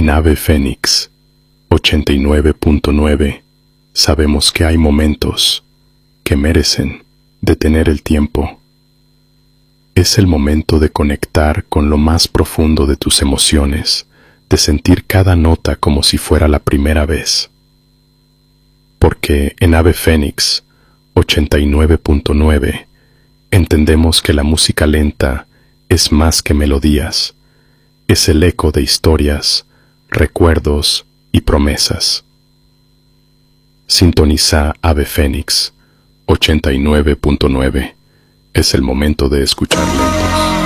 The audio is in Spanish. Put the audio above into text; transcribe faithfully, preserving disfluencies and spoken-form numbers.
En Ave Fénix ochenta y nueve punto nueve sabemos que hay momentos que merecen detener el tiempo. Es el momento de conectar con lo más profundo de tus emociones, de sentir cada nota como si fuera la primera vez. Porque en Ave Fénix ochenta y nueve punto nueve entendemos que la música lenta es más que melodías, es el eco de historias, recuerdos y promesas. Sintoniza Ave Fénix ochenta y nueve punto nueve. Es el momento de escuchar lentos.